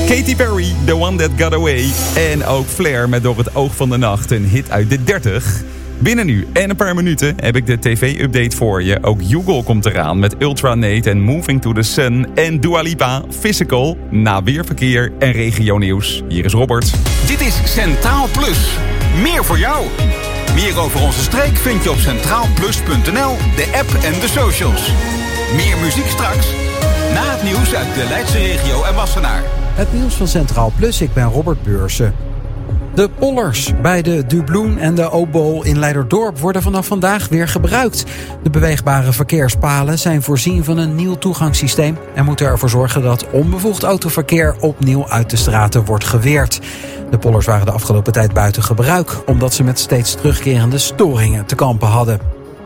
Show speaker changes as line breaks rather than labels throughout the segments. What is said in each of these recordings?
Katy Perry, The One That Got Away. En ook Flair met Door het Oog van de Nacht, een hit uit de 30. Binnen nu en een paar minuten heb ik de tv-update voor je. Ook Google komt eraan met Ultra Nate en Moving to the Sun. En Dua Lipa, Physical, na weerverkeer en regionieuws. Hier is Robert.
Dit is Centraal Plus. Meer voor jou. Meer over onze streek vind je op centraalplus.nl, de app en de socials. Meer muziek straks, na het nieuws uit de Leidse regio en Wassenaar.
Het nieuws van Centraal Plus, ik ben Robert Beursen. De pollers bij de Dubloen en de Obool in Leiderdorp worden vanaf vandaag weer gebruikt. De beweegbare verkeerspalen zijn voorzien van een nieuw toegangssysteem en moeten ervoor zorgen dat onbevoegd autoverkeer opnieuw uit de straten wordt geweerd. De pollers waren de afgelopen tijd buiten gebruik, omdat ze met steeds terugkerende storingen te kampen hadden.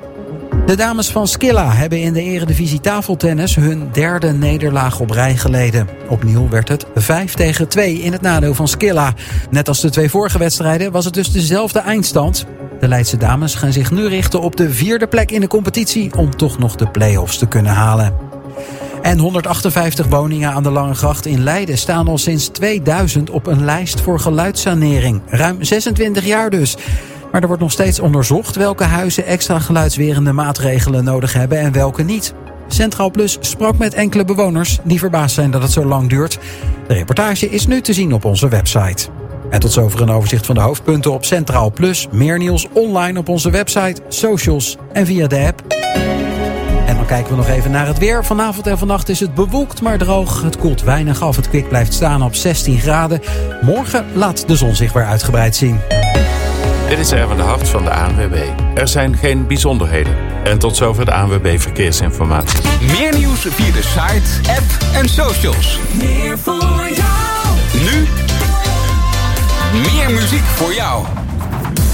De dames van Skilla hebben in de Eredivisie tafeltennis hun derde nederlaag op rij geleden. Opnieuw werd het 5-2 in het nadeel van Skilla. Net als de 2 vorige wedstrijden was het dus dezelfde eindstand. De Leidse dames gaan zich nu richten op de 4e plek in de competitie om toch nog de play-offs te kunnen halen. En 158 woningen aan de Langegracht in Leiden staan al sinds 2000 op een lijst voor geluidssanering. Ruim 26 jaar dus. Maar er wordt nog steeds onderzocht welke huizen extra geluidswerende maatregelen nodig hebben en welke niet. Centraal Plus sprak met enkele bewoners die verbaasd zijn dat het zo lang duurt. De reportage is nu te zien op onze website. En tot zover een overzicht van de hoofdpunten op Centraal Plus. Meer nieuws online op onze website, socials en via de app. En dan kijken we nog even naar het weer. Vanavond en vannacht is het bewolkt, maar droog. Het koelt weinig af. Het kwik blijft staan op 16 graden. Morgen laat de zon zich weer uitgebreid zien.
Dit is Erwin de Hart van de ANWB. Er zijn geen bijzonderheden. En tot zover de ANWB Verkeersinformatie.
Meer nieuws via de site, app en socials.
Meer voor jou.
Nu meer muziek voor jou.